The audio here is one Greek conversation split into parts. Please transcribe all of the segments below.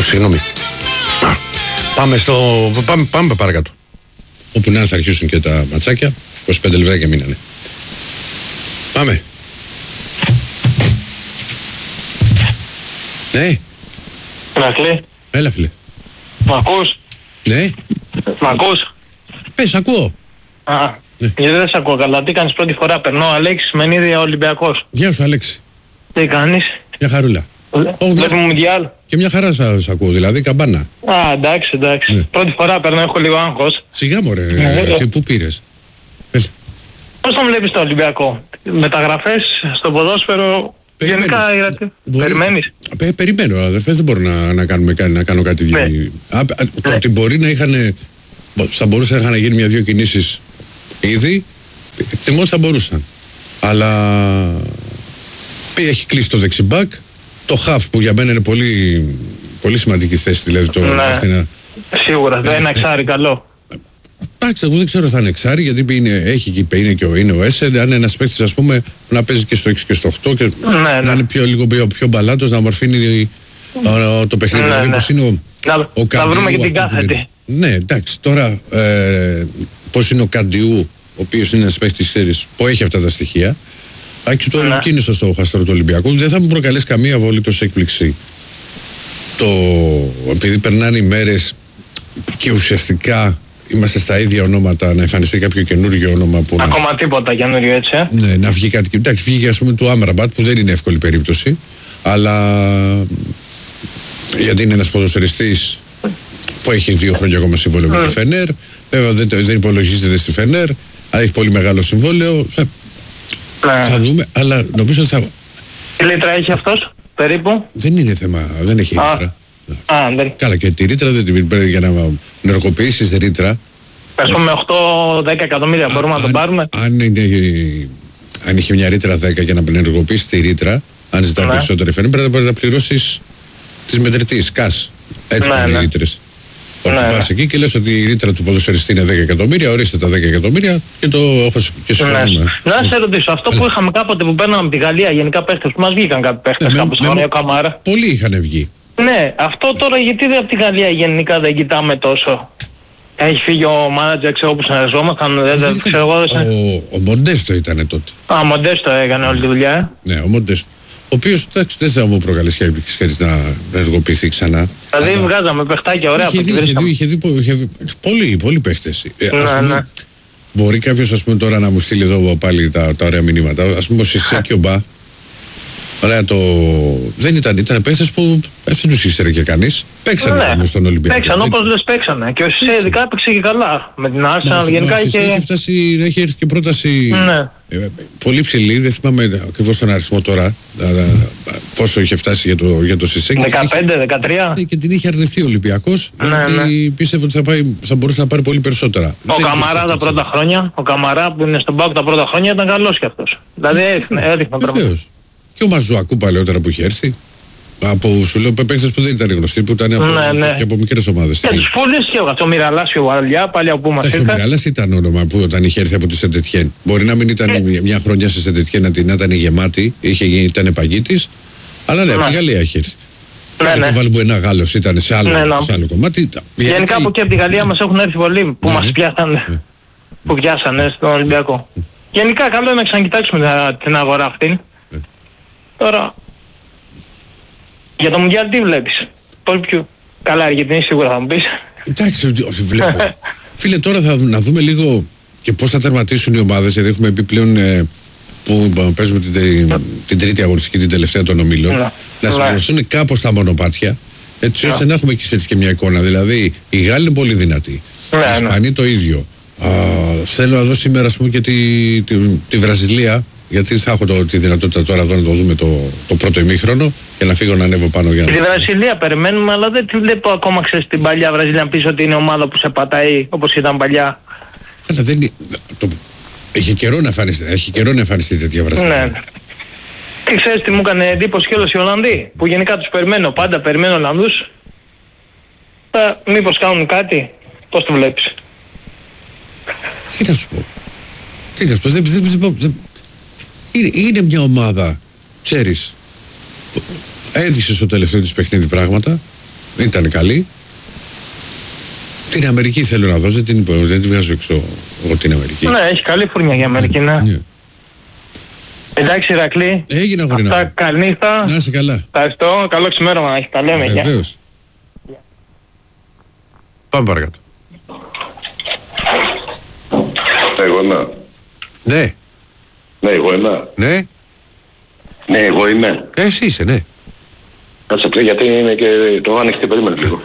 Συγγνώμη. Πάμε παρακάτω. Όπου να θα αρχίσουν και τα ματσάκια. 25 λεπτάκια μείνανε. Πάμε. Ναι. Ηρακλή. Έλα φίλε. Μ' ακούς? Ναι. Μ' ακούς? Πες, ακούω. Ναι. Γιατί δεν σε ακούω καλά. Τι κάνεις πρώτη φορά? Περνώ Αλέξης Μενίδια Ολυμπιακός. Γεια σου Αλέξη. Τι κάνεις? Μια χαρούλα. Βλέπουμε Μουντιάλ. Και μια χαρά σας ακούω, δηλαδή καμπάνα. Εντάξει. Ναι. Πρώτη φορά περνώ, έχω λίγο άγχος. Σιγά μωρέ, πού πήρες? Πώς τον βλέπεις το Ολυμπιακό? Μεταγραφές στο ποδόσφαιρο? Γενικά, περιμένεις? Περιμένω, αδερφέ, δεν μπορώ να κάνω κάτι. Το ότι μπορεί να θα μπορούσαν να είχαν γίνει μια-δυο κινήσεις ήδη, εκτιμώ ότι θα μπορούσαν. Αλλά έχει κλείσει το δεξιμπάκ, το χαφ που για μένα είναι πολύ, πολύ σημαντική θέση, δηλαδή το Αθήνα. Σίγουρα, δεν είναι εξάρι καλό. Εντάξει, εγώ δεν ξέρω αν θα είναι εξάρι, γιατί είναι και ο Έσε. Αν είναι ένας παίκτης, ας πούμε, να παίζει και στο 6 και στο 8 και να είναι λίγο πιο μπαλάτος, να ομορφύνει το παιχνίδι. Δηλαδή, πώς είναι ο Καντιού. Να βρούμε και την κάθετη. Ναι, εντάξει, τώρα πώς είναι ο Καντιού, ο οποίος είναι ένας παίκτης, ξέρεις, που έχει αυτά τα στοιχεία. Άκη το κίνησο στο χαστρό του Ολυμπιακού. Δεν θα μου προκαλέσει καμία απολύτως έκπληξη επειδή περνάνε οι μέρες και ουσιαστικά είμαστε στα ίδια ονόματα, να εμφανιστεί κάποιο καινούργιο όνομα που. Ακόμα τίποτα καινούργιο, έτσι. Ναι, να βγει κάτι. Εντάξει, βγήκε ας πούμε του Άμραμπατ, που δεν είναι εύκολη περίπτωση. Αλλά γιατί είναι ένας ποδοσφαιριστής που έχει 2 χρόνια ακόμα συμβόλαιο με τη Φενέρ. Βέβαια δεν υπολογίζεται στη Φενέρ, αλλά έχει πολύ μεγάλο συμβόλαιο. Θα δούμε, αλλά νομίζω ότι θα. Τι λίτρα έχει αυτός, περίπου? Δεν είναι θέμα, δεν έχει λίτρα. Δεν. Καλά, και τη ρήτρα δεν την παίρνει για να ενεργοποιήσεις ρήτρα. Ας πούμε 8-10 εκατομμύρια μπορούμε να τον πάρουμε. Αν είχε μια ρήτρα 10 για να ενεργοποιήσεις τη ρήτρα, αν ζητάει περισσότερη φαίνεται, πρέπει να πληρώσεις τις μετρητής, κας. Έτσι πάνε οι ρήτρες. Ότι πας εκεί και λες ότι η ρήτρα του ποδοσφαιριστή είναι 10 εκατομμύρια, ορίστε τα 10 εκατομμύρια και το έχω και συμφωνούμε. Να σε ρωτήσω, αυτό που είχαμε κάποτε που παίρναμε από τη Γαλλία, γενικά παίχτες που μας βγήκαν κάποιοι παίχτες κάπου στον Ωρέο Καμάρα. Πολλοί είχαν βγει. Ναι, αυτό τώρα γιατί από τη Γαλλία γενικά δεν κοιτάμε τόσο? Έχει φύγει ο μάνατζερ, ξέρω που συνεργαζόμασταν, δεν ξέρω εγώ. Ο Μοντέστο ήταν τότε. Ο Μοντέστο έκανε όλη τη δουλειά. Ναι, ο Μοντέστο. Ο οποίος δεν θα μου προκαλέσει έκπληξη να ενεργοποιηθεί ξανά. Δηλαδή βγάζαμε παιχτάκια ωραία. Είχε δει πολλοί παίχτες. Μπορεί κάποιος τώρα να μου στείλει εδώ πάλι τα ωραία μηνύματα. Ας πούμε ο Σισέ και ο Μπα. Ωραία, δεν ήταν παίχτες που δεν τους ήξερε και κανείς. Παίξανε όμως στον Ολυμπιακό. Παίξανε όπως λες παίξανε. Και ο Σισέ ειδικά έπαιξε και καλά. Με την Arsenal γενικά έχει έρθει και πρόταση πολύ ψηλή. Δεν θυμάμαι ακριβώς τον αριθμό τώρα. Πόσο είχε φτάσει για το Σισέ. 15-13. Και την είχε αρνηθεί ο Ολυμπιακός. Γιατί πίστευε ότι θα μπορούσε να πάρει πολύ περισσότερα. Ο Καμαρά τα πρώτα χρόνια. Ο Καμαρά που είναι στον Πάοκ τα πρώτα χρόνια ήταν καλός κι αυτός. Δηλαδή έδειχνε πράγματα. Και ο Μαζουακού παλαιότερα που είχε έρθει. Από σου λέω παίκτες που δεν ήταν γνωστοί, που ήταν από μικρές ομάδες. Και τους Φούλες και ο Μιραλάς και ο Βαλιά, πάλι από πού μας ήρθαν. Ο Μιραλάς ήταν όνομα που όταν είχε έρθει από τη Σεντετιέν. Μπορεί να μην ήταν μια χρονιά σε Σεντετιέν, να ήταν γεμάτη, ήταν παγίτης, αλλά ναι, από τη Γαλλία είχε έρθει. Και βάλει που ένα Γάλλος ήταν σε άλλο κομμάτι. Γενικά από εκεί από τη Γαλλία μας έχουν έρθει πολλοί που μας πιάσανε, που πιάσανε στον Ολυμπιακό. Γενικά καλό είναι να ξανακοιτάξουμε την αγορά αυτή. Τώρα, για το Μουντιάλ τι βλέπεις? Πολύ πιο καλά Αργεντινή σίγουρα θα μου πεις. Εντάξει, βλέπω. Φίλε, τώρα να δούμε λίγο και πώς θα τερματίσουν οι ομάδες, γιατί έχουμε πει πλέον που παίζουμε την τρίτη αγωνιστική, την τελευταία των ομίλων, να συμπληρωθούν κάπως τα μονοπάτια, έτσι ώστε να έχουμε και μια εικόνα. Δηλαδή, οι Γάλλοι είναι πολύ δυνατοί. Οι Ισπανοί το ίδιο. Θέλω να δω σήμερα, ας πούμε, και τη Βραζιλία. Γιατί θα έχω τη δυνατότητα τώρα εδώ να το δούμε το πρώτο ημίχρονο και να φύγω να ανέβω πάνω για να. Τη Βραζιλία περιμένουμε, αλλά δεν τη βλέπω ακόμα, ξέρεις, την παλιά Βραζιλία να πεις ότι είναι ομάδα που σε πατάει όπως ήταν παλιά. Αλλά έχει καιρό να εμφανιστεί τέτοια Βραζιλία. Ναι. Και ξέρεις τι μου έκανε εντύπωση κιόλας οι Ολλανδοί, που γενικά τους περιμένω, πάντα περιμένω Ολλανδούς. Μήπως κάνουν κάτι, πώς το βλέπεις? Τι θα σου πω. Είναι μια ομάδα, ξέρεις, έδισε στο τελευταίο της παιχνίδι πράγματα, Ήταν καλή. Την Αμερική θέλω να δω, δεν την βγάζω έξω εγώ την Αμερική. Ναι, έχει καλή φουρνιά για Αμερική, ναι. Εντάξει, Ηρακλή. Έγινε αγορίνα. Αυτά, καληνύχτα. Να είσαι καλά. Ευχαριστώ. Καλό ξημέρωμα να έχει. Τα λέμε. Βεβαίως. Πάμε παρακάτω. Εγώ είμαι. Ναι. Ναι, εγώ είμαι. Ναι. Ναι, εγώ είμαι. Εσύ είσαι, ναι. Κάτσε πλέον γιατί είναι και το άνοιξε, περίμενε λίγο.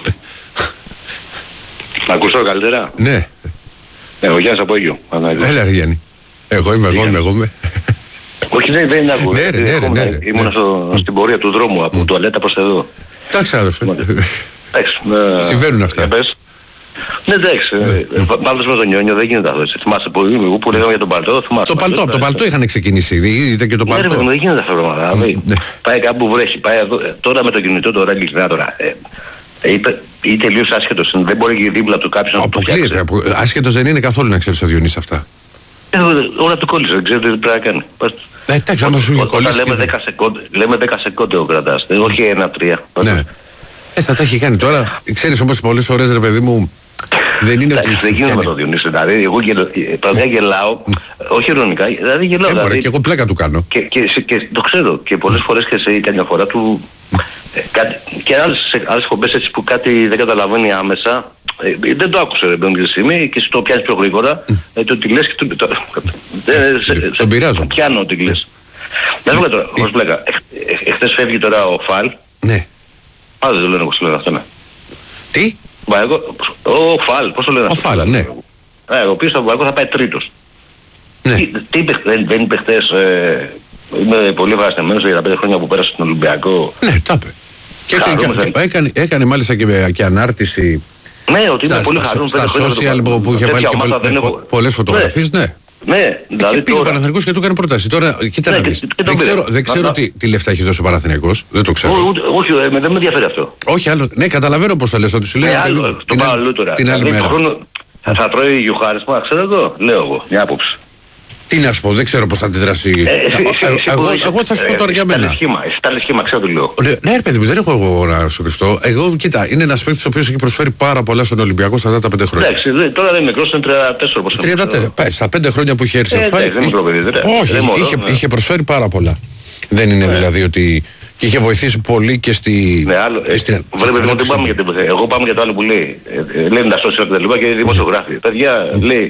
Να ακούσω καλύτερα. Ναι. Ναι, ο Γιάννης από Αίγυο. Έλα ρε Γιάννη. Εγώ είμαι. Όχι, δεν ακούω. Ναι. Ήμουν στην πορεία του δρόμου από τουαλέτα προς εδώ. Εντάξει αδερφέ. Συμβαίνουν αυτά. Ναι, εντάξει. Πάντως με τον Νιόνιο δεν γίνεται αυτό. Θυμάσαι που λέγαμε για τον παλτό. Από το παλτό είχαν ξεκινήσει. Ήταν και το παλτό. Δεν γίνεται αυτά τα πράγματα. Πάει κάπου βρέχει. Τώρα με το κινητό τώρα ειλικρινά τώρα. Ή τελείως άσχετος. Δεν μπορεί και δίπλα του κάποιος να το φτιάξει. Αποκλείεται. Άσχετος δεν είναι καθόλου να ξέρεις ο Διονύσης αυτά. Όλα του κόλλησε. Δεν ξέρω τι πρέπει να κάνει. Εντάξει, άμα σου είχε κολλήσει. Λέμε 10 σεκόντιο κρατάς. Όχι 1-3. Ναι. Θα τα έχει κάνει τώρα. Ξέρεις όμως πολλές φορές ρε παιδί μου. Δεν είναι ότι. Δεν γίνεται με το Διονύση. Δηλαδή, εγώ πραγματικά γελάω. Όχι ειρωνικά. Δηλαδή γελάω. Δηλαδή, και εγώ πλάκα του κάνω. Και το ξέρω. Και πολλές φορές και σε καμιά φορά του. Και άλλες εκπομπές έτσι που κάτι δεν καταλαβαίνει άμεσα. Δεν το άκουσε ρε παιδί στιγμή και το πιάνεις πιο γρήγορα. Το τι λες και τον πειράζω. Το πιάνω ότι λες. Να σου πω τώρα, όπως πλέκα. Εχθές φεύγει τώρα ο Φαλ. Ναι. Άλλος δεν λένε όπως λένε αυτό, ναι. Τι? Ο Φαλ, πώς το λένε αυτό. Ο Φαλ, ναι. Ο οποίος στο Βαϊκό θα πάει τρίτος. Ναι. Δεν είπε χθες, είμαι πολύ ευχαριστημένος για τα 5 χρόνια που πέρασε στον Ολυμπιακό. Ναι, τα είπε. Και έκανε μάλιστα και ανάρτηση. Ναι, ότι είμαι πολύ χαρούμενος. Στα social που είχε βάλει και πολλές φωτογραφίες, ναι. Ναι, δηλαδή. Και πήγε ο Παναθηναϊκός και του έκανε πρόταση. Τώρα, κοίτα να δεις. Δεν ξέρω τι λεφτά έχει δώσει ο Παναθηναϊκός. Δεν το ξέρω. Όχι, δεν με ενδιαφέρει αυτό. Όχι, άλλο. Ναι, καταλαβαίνω πώς θα λες. Ότι σου λέει την άλλη μέρα. Θα τρώει γιουχάρισμα, ξέρω εγώ. Λέω εγώ, μια άποψη. Τι να σου πω, δεν ξέρω πώς θα αντιδράσει. Εγώ θα σου πω τώρα για μένα. Εσύ τα λες σχήμα, ξέρω τι λέω. Ναι, ρε παιδί μου, δεν έχω εγώ να σου κρυφτώ. Εγώ, κοίτα, είναι ένας παίκτης ο οποίος έχει προσφέρει πάρα πολλά στον Ολυμπιακό στα αυτά τα 5 χρόνια. Εντάξει, τώρα δεν είναι μικρός, είναι 34. Στα 5 χρόνια που είχε έρθει. Όχι, είχε προσφέρει πάρα πολλά. Δεν είναι δηλαδή ότι. Και είχε βοηθήσει πολύ και στη. Ναι, άλλο. Βλέπετε ότι πάμε για την υποθέση. Εγώ πάμε για το άλλο που λέει. Λένε τα social και τα λοιπά και δημοσιογράφοι. Παιδιά, λέει.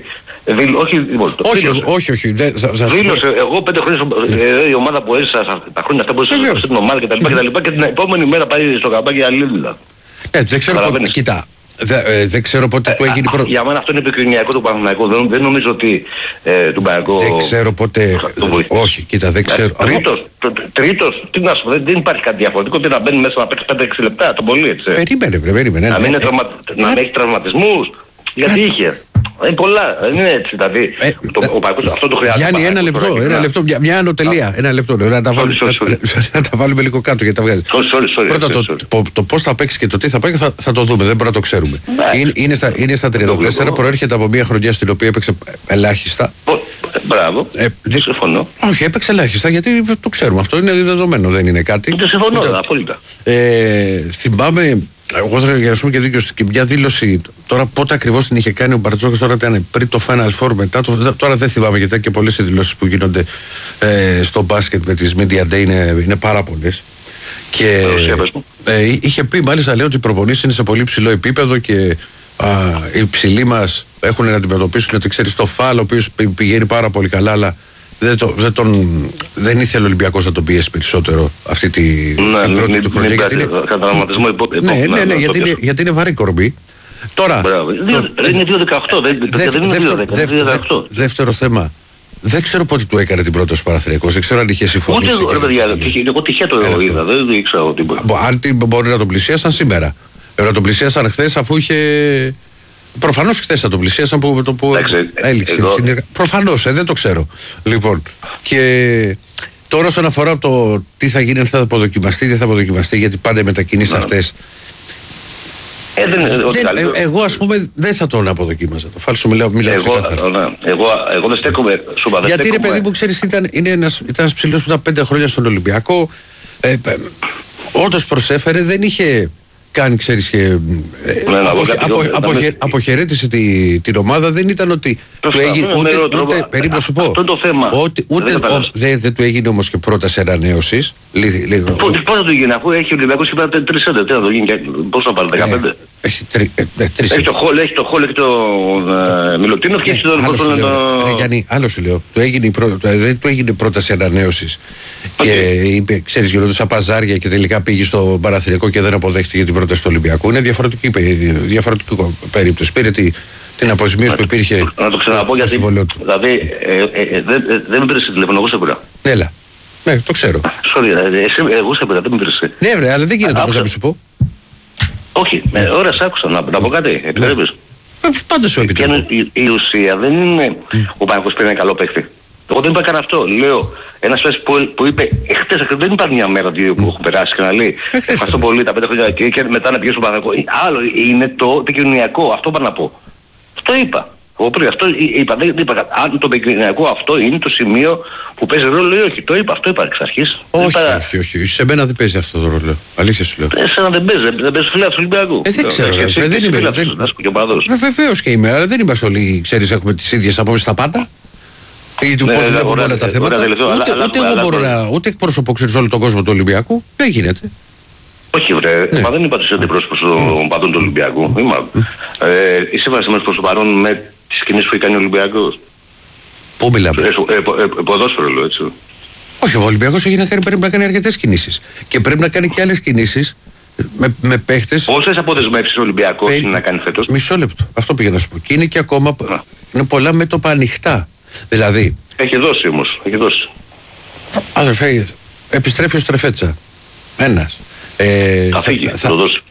Όχι. Δήλωσε. Εγώ 5 χρόνια η ομάδα που έζησα τα χρόνια αυτά που έζησα στην ομάδα και τα λοιπά και την επόμενη μέρα πάει στο καμπάκι αλλήλουλα. Δεν ξέρω. Κοίτα. Δεν ξέρω πότε του έγινε πρώτο. Για μένα αυτό είναι επικοινωνιακό του Παναθηναϊκού. Δεν νομίζω ότι του Παναθηναϊκού. Δεν ξέρω πότε. Όχι, κοίτα, δεν ξέρω. Τρίτος, τι να σου πω, δεν υπάρχει κάτι διαφορετικό. Τι να μπαίνει μέσα να παίξει 5-6 λεπτά, το πολύ έτσι. Περίμενε. Να μην έχει τραυματισμούς. Γιατί είχε. Είναι πολλά, δεν είναι έτσι. Δηλαδή, αυτό το χρειάζεται. Γιάννη, ένα λεπτό, μια ανωτελεία. Ένα λεπτό, να τα βάλουμε λίγο κάτω γιατί τα βγάζει. Πρώτα το πώς θα παίξει και το τι θα παίξει θα το δούμε, δεν μπορούμε να το ξέρουμε. Είναι στα 34, προέρχεται από μια χρονιά στην οποία έπαιξε ελάχιστα. Μπράβο, συμφωνώ. Όχι, έπαιξε ελάχιστα γιατί το ξέρουμε, αυτό είναι δεδομένο, δεν είναι κάτι. Το συμφωνώ, απόλυτα. Θυμάμαι. Εγώ θα γυρίσουμε και δίκιο και μια δήλωση. Τώρα πότε ακριβώς την είχε κάνει ο Μπαρτζόκας, τώρα ήταν πριν το Final Four, μετά. Τώρα δεν θυμάμαι γιατί και πολλές δηλώσεις που γίνονται στο μπάσκετ με τις Media Day είναι πάρα πολλές. Και είχε πει μάλιστα, λέει ότι οι προπονήσεις είναι σε πολύ ψηλό επίπεδο και οι ψηλοί μας έχουν να αντιμετωπίσουν ότι ξέρεις το Φαλ, ο οποίος πηγαίνει πάρα πολύ καλά, αλλά δεν ήθελε ο Ολυμπιακός να τον πιέσει περισσότερο αυτή την πρώτη του χρονιά. Ναι, γιατί είναι βαρύ κορμί. Τώρα. Είναι 2-18. Δεύτερο θέμα. Δεν ξέρω πότε του έκανε την πρώτη ο Παναθηναϊκός. Δεν ξέρω αν είχε συμφωνήσει. Ούτε εγώ τυχαία το είδα. Δεν ήξερα ότι. Αν μπορεί να τον πλησίασαν σήμερα. Να τον πλησίασαν χθες αφού είχε. Προφανώς χθες θα τον πλησίασαν που έληξε. Προφανώς, δεν το ξέρω. Λοιπόν, και τώρα όσον αφορά το τι θα γίνει, αν θα αποδοκιμαστεί, δεν θα αποδοκιμαστεί, γιατί πάντα οι μετακινήσεις αυτές. Εγώ ας πούμε δεν θα τον αποδοκίμαζα. Το φάλσο μιλάω ξεκάθαρα. Εγώ δεν στέκομαι σοβαρά. Γιατί ρε παιδί που ξέρεις ήταν ένας ψηλός που ήταν 5 χρόνια στον Ολυμπιακό. Όντως προσέφερε, δεν είχε καν, ξέρεις, και αποχαιρέτησε την ομάδα, δεν ήταν ότι του έγινε, ούτε περίπου να σου πω, αυτό το θέμα. Δεν του έγινε όμως και πρόταση ανανέωσης. Πώς θα το γίνει, αφού έχει ο Ολυμπιακός και πέρα 3-4, τι θα το γίνει, πώς θα πάρει 15. Έχει το Χόλ, έχει το Μιλωτίνοφ και έχει το... Γιάννη, άλλο σου λέω, δεν του έγινε πρόταση ανανέωσης και είπε, ξέρεις, γινόντουσαν παζάρια και τελικά πήγε στο Παναθηναϊκό και δεν αποδέχτηκε την πρόταση του Ολυμπιακού. Είναι διαφορετική περίπτωση. Πήρε την αποζημίωση που υπήρχε. Να το ξαναπώ, γιατί δηλαδή δεν με πήρε τηλέφωνο, εγώ σε πήρα. Έλα. Ναι, το ξέρω. Εγώ σε πήρα, δεν με πήρε. Ναι, βρε, αλλά δεν γίνεται όπως να σου πω. Όχι, ωραία, σ' άκουσα να πω κάτι. Επιτρέπεις. Πάντα σου επιτρέπω. Η ουσία δεν είναι ο Παναθηναϊκός πήρε ένα καλό παίχτη. Εγώ δεν είπα καν αυτό. Λέω, ένας παίκτης που είπε χτες, δεν υπάρχει μια μέρα που έχουν περάσει και να λέει ευχαριστώ πολύ τα 5 χρόνια και μετά να πηγαίνει στον Παναθηναϊκό. Άλλο είναι το επικοινωνιακό, αυτό είπα να πω. Αυτό είπα. Εγώ πριν αυτό είπα, δεν είπα αν το επικοινωνιακό αυτό είναι το σημείο που παίζει ρόλο ή όχι. Το είπα, αυτό είπα εξ αρχής. Όχι. Σε μένα δεν παίζει αυτό το ρόλο. Αλήθεια σου λέω. Εσένα δεν παίζει, δεν παίζει φιλιά του Ολυμπιακού. Δεν ξέρω, δεν είμαι. Βεβαίως και είμαι, αλλά δεν είμαστε όλοι, ξέρεις, έχουμε τις ίδιες απόψεις στα πάντα. Ή του πώς βλέπουμε όλα τα θέματα. Ούτε εγώ μπορώ να. Ούτε εκπροσωπώ, ξέρεις, όλο τον κόσμο του Ολυμπιακού. Δεν γίνεται. Όχι, βρε, μα δεν είπα ότι είσαι αντιπρόσωπος των παντών του Ολυμπιακού. Είσαι βασισμένος προς το παρόν με τις κινήσεις που έχει κάνει ο Ολυμπιακός. Πού μιλάμε? Ποδόσφαιρο, λέω, έτσι. Όχι, ο Ολυμπιακός πρέπει να κάνει αρκετές κινήσεις. Και πρέπει να κάνει και άλλες κινήσεις με παίχτες. Πόσες αποδεσμεύσεις ο Ολυμπιακός είναι να κάνει φέτος? Μισό λεπτό. Αυτό πήγα να σου πω. Και είναι και ακόμα. Είναι πολλά μέτωπα ανοιχτά. Δηλαδή. Έχει δώσει όμως. Έχει δώσει. Αδερφέ, επιστρέφει ο Στρεφέτσα. Ένας. Θα φύγει, θα το δώσει.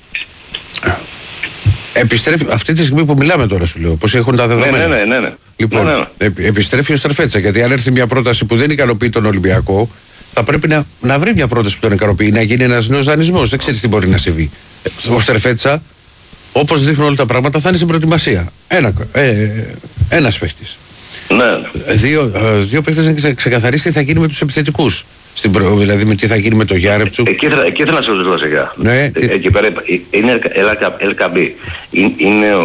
Επιστρέφει, αυτή τη στιγμή που μιλάμε τώρα σου λέω, πως έχουν τα δεδομένα. Ναι. Λοιπόν, επιστρέφει ο Στρεφέτσα, γιατί αν έρθει μια πρόταση που δεν ικανοποιεί τον Ολυμπιακό, θα πρέπει να βρει μια πρόταση που τον ικανοποιεί, να γίνει ένας νέος δανεισμός. Δεν ξέρεις τι μπορεί να συμβεί. Ο Στρεφέτσα, όπως δείχνουν όλα τα πράγματα, θα είναι στην προετοιμασία. Ένας παίχτης. Ναι. Δύο παίχτες να ξεκαθαρίσει τι θα γίνει με τους επιθετικούς. Δηλαδή με τι θα γίνει με το Γιάρεψου. Εκεί ήθελα να σε ρωτήσω βασικά. Ναι. Εκεί πέρα είναι LKB. Είναι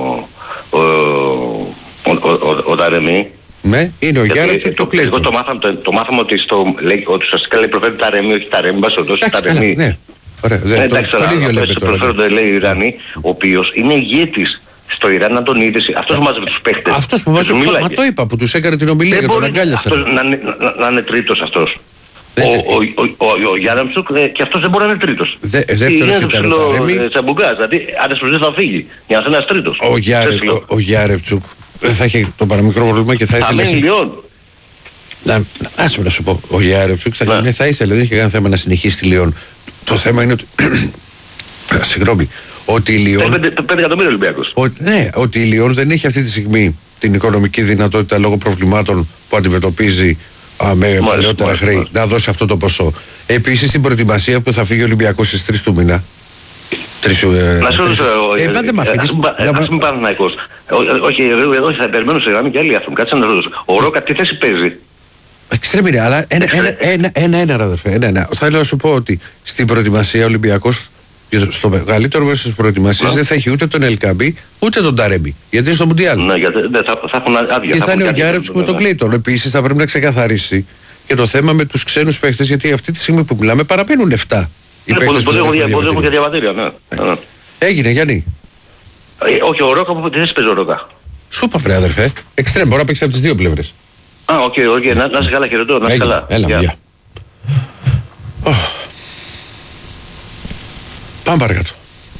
ο Ταρεμί. Ναι, είναι ο Γιάρεψου και το Κλέιτον. Εγώ το μάθαμε ότι ουσιαστικά λέει προφέρει Ταρεμί, όχι Ταρεμί. Ταρεμί. Ναι, ωραία. Τον ίδιο λέτε τώρα. Προφέρονται, λέει ο Ιρανή, ο οποίος είναι ηγέτης στο Ιράν, να τον είδε. Αυτός που μάζευε τους παίχτες. Αυτός που μάζευε. Μα το είπα που τους έκανε την ομιλία και τον αγκάλιασαν. Να είναι τρίτος αυτός. Ο Γιάρεμτσουκ και αυτός δεν μπορεί να είναι τρίτος. Δεύτερος ήταν ο Ταρέμι. Τσαμπουγκάς, δηλαδή αν εσπροσδεί θα φύγει. Για να είναι ένας τρίτος. Ο Γιάρεμτσουκ δεν θα έχει το παραμικρό πρόβλημα και θα ήθελε. Άσε να σου πω. Ο Γιάρεμτσουκ θα ήθελε, δεν είχε κανένα θέμα να συνεχίσει τη Λιόν. Το θέμα είναι ότι. Συγγνώμη. Ότι η Λιόν. 5 εκατομμύρια Ολυμπιακός. Ναι, ότι η Λιόν δεν έχει αυτή τη στιγμή την οικονομική δυνατότητα λόγω προβλημάτων που αντιμετωπίζει με παλαιότερα χρέη να δώσει αυτό το ποσό. Επίσης στην προετοιμασία που θα φύγει ο Ολυμπιακός στις 3 του μήνα. Να σου ρωτήσω, δεν μ' αφήνεις. Ας μην πάνε Ναϊκός. Όχι, θα περιμένω σε γραμμή και άλλοι άνθρωποι. Κάτσε να ρωτήσω. Ο Ρόκα τι θέση παίζει? Εξτρέμινε, αλλά ένα αδερφέ. Θέλω να σου πω ότι στην προετοιμασία ο Ολυμπιακός στο μεγαλύτερο μέρος της προετοιμασίας δεν θα έχει ούτε τον Ελκαμπή ούτε τον Ταρέμι. Γιατί είναι στο Μουντιάλ. Ναι, γιατί θα έχουν άδεια. Και θα είναι ο Γιάρεψου με τον Κλέιτον. Επίσης θα πρέπει να ξεκαθαρίσει και το θέμα με τους ξένους παίχτες, γιατί αυτή τη στιγμή που μιλάμε παραμένουν 7. Μπορεί έχουν και διαβατήρια, ναι. Έγινε, Γιάννη. Όχι, ο Ρόκα, τι θέση παίζει ο Ρόκα? Σου είπα, βρε αδερφέ. Εξτρέμ, μπορεί να παίξει από τις δύο πλευρές. Οκ, να σε καλά, χαιρετώ, να σε καλά. Έλα, γεια. Πάμε παρακάτω.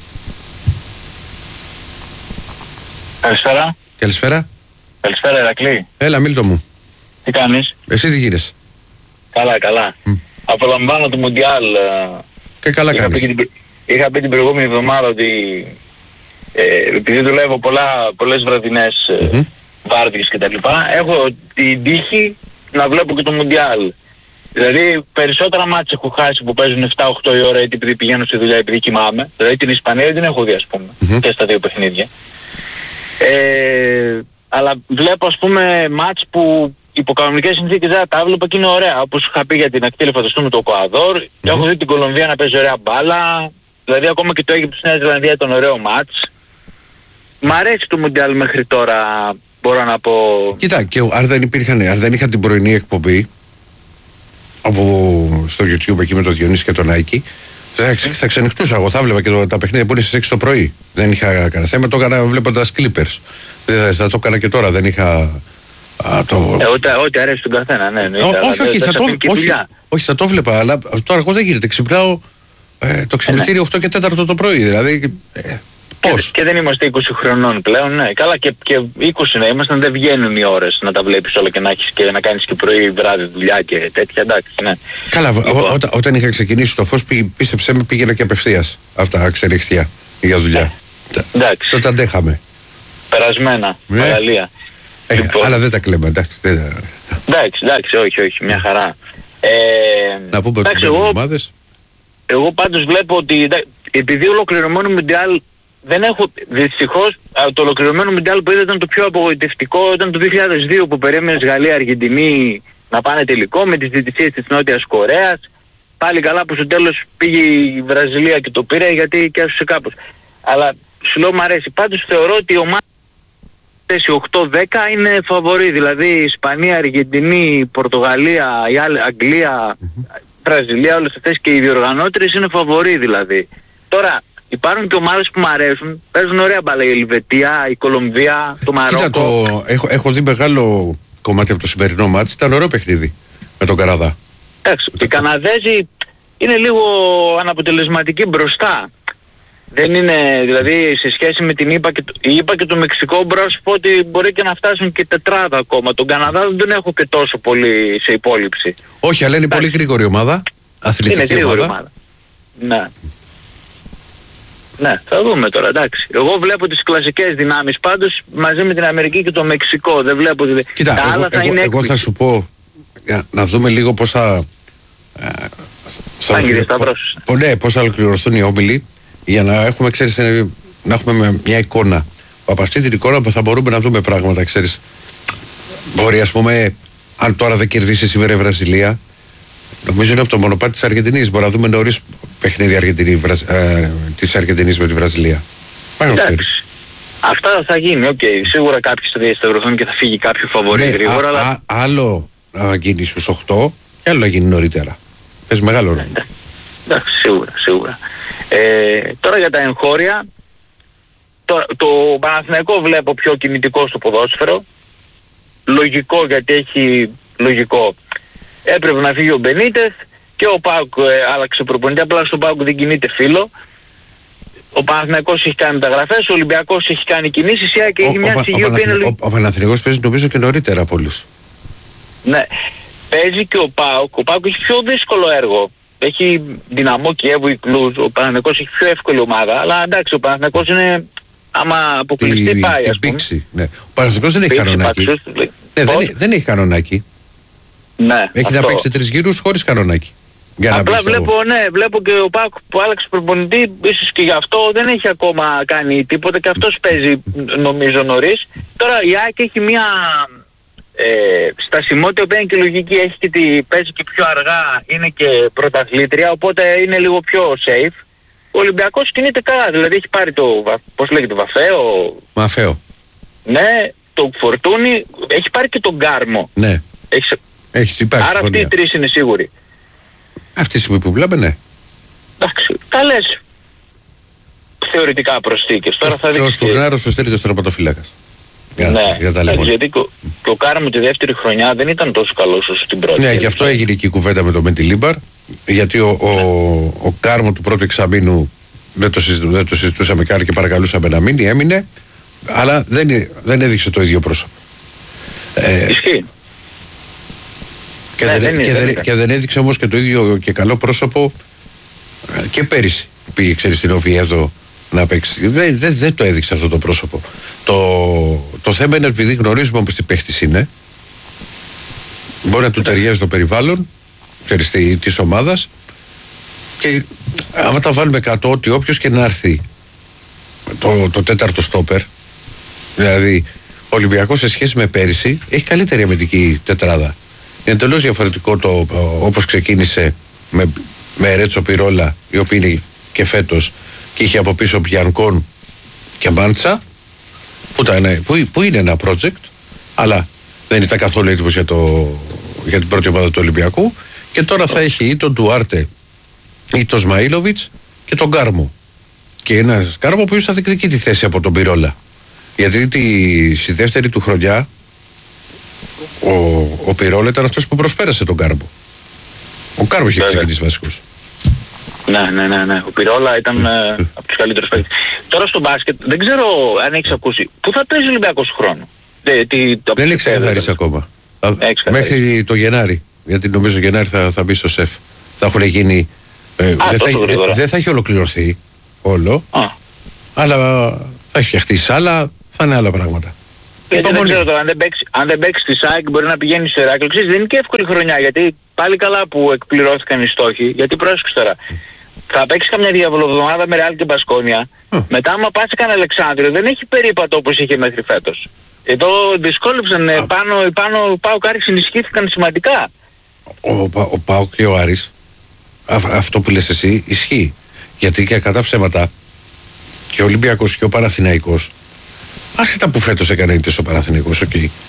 Καλησπέρα. Καλησπέρα. Καλησπέρα, Ηρακλή. Έλα, Μίλτο μου. Τι κάνεις? Εσύ τι γίνεσαι? Καλά. Απολαμβάνω το Μουντιάλ. Και καλά κάνεις. Είχα πει την προηγούμενη εβδομάδα ότι επειδή δουλεύω πολλές βραδινές βάρδιες κτλ. Έχω την τύχη να βλέπω και το Μουντιάλ. Δηλαδή περισσότερα μάτς έχω χάσει που παίζουν 7-8 η ώρα, είτε επειδή πηγαίνω στη δουλειά, επειδή κοιμάμαι. Δηλαδή την Ισπανία την έχω δει, ας πούμε, και στα δύο παιχνίδια. Αλλά βλέπω, ας πούμε, μάτς που υπό κανονικές συνθήκες δεν τα βλέπω και είναι ωραία. Όπως είχα πει για την ακτή Ελεφαντοστού με το Εκουαδόρ, και έχω δει την Κολομβία να παίζει ωραία μπάλα. Δηλαδή ακόμα και το Αίγυπτος Νέα Ζηλανδία ήταν ωραίο μάτς. Μ' αρέσει το Μουντιάλ μέχρι τώρα, μπορώ να πω. Κοίτα, και αν δεν είχα την πρωινή εκπομπή στο YouTube εκεί με τον Διονύση και τον Άκη, θα ξενυχτούσα. Εγώ θα βλέπα και τα παιχνίδια που είναι στις 6 το πρωί. Δεν είχα κανένα θέμα, το έκανα βλέποντας Clippers. Θα το έκανα και τώρα, δεν είχα. Ό,τι αρέσει τον καθένα, ναι. Όχι, θα το βλέπα, αλλά τώρα εγώ δεν γίνεται. Ξυπνάω το ξυπνητήρι 8 και 4 το πρωί, δηλαδή. Πώς? Και δεν είμαστε 20 χρονών πλέον, ναι. Καλά, και 20 να ήμασταν, δεν βγαίνουν οι ώρες να τα βλέπεις όλα και να κάνεις και πρωί βράδυ δουλειά και τέτοια, εντάξει, ναι. Καλά, όταν είχα ξεκινήσει το Φως, πίστεψέ με, πήγαινα και απευθείας αυτά ξεριχτιά για δουλειά. Εντάξει. Τότε αντέχαμε. Περασμένα, μεγαλεία. Λοιπόν. Αλλά δεν τα κλαίμε, εντάξει. Εντάξει, όχι, μια χαρά. Να πούμε ότι οι ομάδες. Εγώ πάντως βλέπω ότι επειδή ολοκληρωμένο Μουντιάλ δεν έχω, δυστυχώς το ολοκληρωμένο Μουντιάλ που είδα ήταν το πιο απογοητευτικό, ήταν το 2002 που περίμενες Γαλλία-Αργεντινή να πάνε τελικό με τις διαιτησίες της Νότιας Κορέας. Πάλι καλά που στο τέλος πήγε η Βραζιλία και το πήρε γιατί και άσουσε κάπως. Αλλά σου λέω μ' αρέσει. Πάντως θεωρώ ότι η ομάδα 8-10 είναι φαβορί, δηλαδή Ισπανία, Αργεντινή, Πορτογαλία, Αγγλία, Βραζιλία, όλες αυτές και οι διοργανώτριες είναι φαβορί δηλαδή. Τώρα υπάρχουν και ομάδες που μου αρέσουν, παίζουν ωραία μπάλα, η Ελβετία, η Κολομβία, το Μαρόκο. Κοίτα, έχω δει μεγάλο κομμάτι από το σημερινό μάτς, ήταν ωραίο παιχνίδι με τον Καναδά. Εντάξει, οι Καναδέζοι είναι λίγο αναποτελεσματικοί μπροστά. Δεν είναι, δηλαδή σε σχέση με την ΗΠΑ και το Μεξικό μπορώ να σου πω ότι μπορεί και να φτάσουν και τετράδα ακόμα. Τον Καναδά δεν τον έχω και τόσο πολύ σε υπόλοιψη. Όχι, αλλά είναι πολύ γρήγορη ομάδα, αθλητική είναι γρήγορη ομάδα. Ναι, θα δούμε τώρα, εντάξει. Εγώ βλέπω τις κλασικές δυνάμεις πάντως μαζί με την Αμερική και το Μεξικό. Δεν βλέπω. Κοίτα, τα άλλα θα είναι εγώ θα σου πω, να δούμε λίγο πώς θα πώς θα ολοκληρωθούν οι όμιλοι, για να έχουμε, ξέρεις, να έχουμε μια εικόνα. Από αυτή την εικόνα που θα μπορούμε να δούμε πράγματα, ξέρεις. Μπορεί, ας πούμε, αν τώρα δεν κερδίσει σήμερα η Βραζιλία, νομίζω είναι από το μονοπάτι της Αργεντινής. Μπορεί να δούμε νωρίς παιχνίδι της Αργεντινής με τη Βραζιλία. Εντάξει. Αυτά θα γίνει, Σίγουρα κάποιοι θα διασταυρωθούν και θα φύγει κάποιο φαβορί γρήγορα. Αλλά άλλο να γίνει στους 8 και άλλο να γίνει νωρίτερα. Πες μεγάλο ρόλο. Εντάξει, σίγουρα. Τώρα για τα εγχώρια, το Παναθηναϊκό βλέπω πιο κινητικό στο ποδόσφαιρο. Λογικό, γιατί έχει λογικό. Έπρεπε να φύγει ο Μπενίτεθ και ο ΠΑΟΚ άλλαξε προπονητή, απλά στον ΠΑΟΚ δεν κινείται φίλο. Ο Παναθηναϊκός έχει κάνει μεταγραφές, ο Ολυμπιακός έχει κάνει κινήσεις και έχει μια σιγή που είναι... Ο Παναθηναϊκός παίζει νομίζω και νωρίτερα από όλους. Ναι, παίζει και ο ΠΑΟΚ έχει πιο δύσκολο έργο. Έχει Δυναμό Κιέβου, η Κλουζ, ο Παναθηναϊκός έχει πιο εύκολη ομάδα, αλλά εντάξει, ο Παναθηναϊκός είναι, άμα αποκλειστεί πάει, ας πούμε. Ναι. Ο Παναθηναϊκός δεν έχει κανονάκι. Δεν έχει κανονάκι. Ναι, έχει να παίξει 3 γύρους χωρίς κανονάκι. Απλά βλέπω και ο ΠΑΟΚ που άλλαξε προπονητή, ίσως και γι' αυτό δεν έχει ακόμα κάνει τίποτα και αυτός παίζει νομίζω νωρίς. Τώρα η ΑΕΚ έχει μια στασιμότητα που είναι και λογική, έχει και παίζει και πιο αργά, είναι και πρωταθλήτρια, οπότε είναι λίγο πιο safe. Ο Ολυμπιακός κινείται καλά, δηλαδή έχει πάρει πώς λέγεται, Μαφαίο. Ναι, το Φορτούνι, έχει πάρει και τον Γκάρμο. Ναι. Άρα αυτοί οι τρεις είναι σίγουροι. Αυτή τη στιγμή που βλέπουμε, ναι. Εντάξει, καλές θεωρητικά προσθήκες. Τώρα θα δείξει. Και ο Στουρνάρος ο στέλνει το τερματοφύλακας. Ναι, γιατί και ο Κάρμο τη δεύτερη χρονιά δεν ήταν τόσο καλός όσο την πρώτη. Ναι, γι' αυτό έγινε και η κουβέντα με τον Μεντιλίμπαρ, γιατί ο Κάρμο του πρώτου εξαμήνου δεν το συζητούσαμε καν και παρακαλούσαμε να μείνει, έμεινε, αλλά δεν έδειξε το ίδιο πρόσωπο. Ισχύει. Και δεν έδειξε όμως και το ίδιο και καλό πρόσωπο και πέρυσι. Πήγε, ξέρεις, στην Οβιέδο να παίξει. Δεν το έδειξε αυτό το πρόσωπο. Το θέμα είναι επειδή γνωρίζουμε όπως τι παίχτης είναι, μπορεί να του ταιριάζει το περιβάλλον της ομάδας και άμα τα βάλουμε κάτω, ότι όποιος και να έρθει το τέταρτο στόπερ, δηλαδή ο Ολυμπιακός σε σχέση με πέρυσι έχει καλύτερη αμυντική τετράδα. Είναι εντελώς διαφορετικό όπως ξεκίνησε με Ρέτσο Πιρόλα, οι οποίοι είναι και φέτος και είχε από πίσω Μπιανκόν και Μάντσα, που είναι ένα project, αλλά δεν ήταν καθόλου έτοιμος για την πρώτη ομάδα του Ολυμπιακού, και τώρα θα έχει ή τον Ντουάρτε ή τον Σμαΐλοβιτς και τον Κάρμο. Και ένας Κάρμο που θα διεκδικεί τη θέση από τον Πυρόλα. Γιατί στη δεύτερη του χρονιά ο Πυρόλα ήταν αυτός που προσπέρασε τον Κάρμο. Ο Κάρμο είχε ξεκινήσει βασικός. Ναι. Ο Πυρόλα ήταν από τους καλύτερους παίκτες. Τώρα στο μπάσκετ δεν ξέρω αν έχεις ακούσει. Πού θα παίζει ο Ολυμπιακός χρόνο? Δεν έχει ξεκαθαρίσει ακόμα. Μέχρι το Γενάρη. Γιατί νομίζω Γενάρη θα μπει στο ΣΕΦ. Θα έχουν γίνει. Δεν θα έχει ολοκληρωθεί όλο. Αλλά θα έχει φτιαχτεί σάλα, θα είναι άλλα πράγματα. Γιατί δεν ξέρω τώρα, αν δεν παίξει τη ΣΑΕΚ μπορεί να πηγαίνει στο Ηράκλειο. Δεν είναι και εύκολη χρονιά, γιατί πάλι καλά που εκπληρώθηκαν οι στόχοι. Γιατί πρόσεξε τώρα, θα παίξει καμιά διαβολοβδομάδα με Ρεάλ και Μπασκόνια. Μετά, άμα πας σε κανένα Αλεξάνδριο, δεν έχει περίπατο όπως είχε μέχρι φέτος. Εδώ δυσκόλεψαν πάνω ο ΠΑΟΚ Άρης, ενισχύθηκαν σημαντικά. Ο ΠΑΟΚ και ο Άρης, αυτό που λες εσύ ισχύει. Γιατί και κατά ψέματα και ο Ολυμπιακός και ο Παναθηναϊκός, άσχετα που φέτος έκανε ήττες ο Παναθηναϊκός,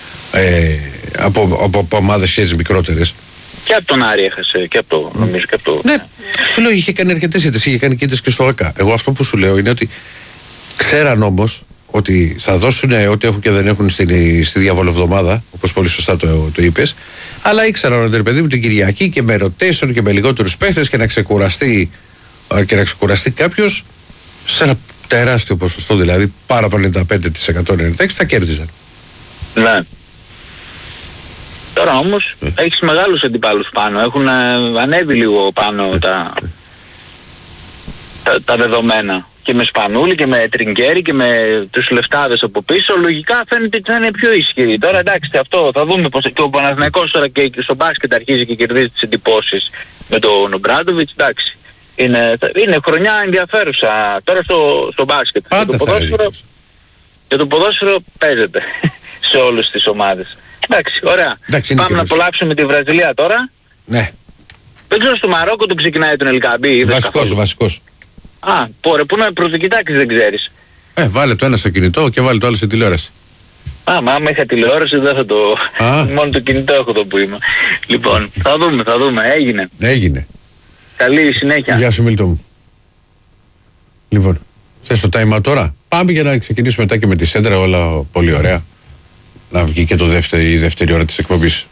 από ομάδες σχέσεις μικρότερες. Και από τον Άρη έχασε, και από το, νομίζω, και από το... Ναι, σου λέω, είχε κάνει αρκετές ήττες, είχε κάνει και ήττες και στο ΑΚΑ. Εγώ αυτό που σου λέω είναι ότι ξέραν όμως ότι θα δώσουν ό,τι έχουν και δεν έχουν στη διαβολοβδομάδα, όπως πολύ σωστά το είπες, αλλά ήξεραν ότι, παιδί μου, την Κυριακή και με rotation και με λιγότερους παίχτες και να ξεκουραστεί κάποιος σε ένα τεράστιο ποσοστό, δηλαδή πάρα πολύ 95% θα κέρδιζαν. Ναι. Τώρα όμως έχεις μεγάλους αντιπάλους πάνω, έχουν ανέβει λίγο πάνω τα δεδομένα. Και με Σπανούλη και με Τριγκέρι και με τους λεφτάδες από πίσω, λογικά φαίνεται ότι θα είναι πιο ισχυρή. Τώρα εντάξει, αυτό θα δούμε πως και ο Παναθηναϊκός τώρα και στο μπάσκετ αρχίζει και κερδίζει τις εντυπώσεις με τον Ομπράντοβιτς, εντάξει. Είναι χρονιά ενδιαφέρουσα τώρα στο μπάσκετ. Για το ποδόσφαιρο παίζεται σε όλες τις ομάδες. Εντάξει, ωραία. Πάμε να απολαύσουμε τη Βραζιλία τώρα. Ναι. Δεν ξέρω, στο Μαρόκο το ξεκινάει τον Ελκαμπή. Βασικός. Πού να πρωτοκοιτάξεις δεν ξέρεις. Βάλε το ένα στο κινητό και βάλε το άλλο στη τηλεόραση. Άμα είχα τηλεόραση δεν θα το... Μόνο το κινητό έχω το που είμαι. Λοιπόν, θα δούμε. Έγινε. Καλή συνέχεια. Γεια σου, Μίλτο μου. Λοιπόν, θες το time out τώρα? Πάμε για να ξεκινήσουμε μετά και με τη σέντρα, όλα πολύ ωραία. Να βγει και η δεύτερη ώρα της εκπομπής.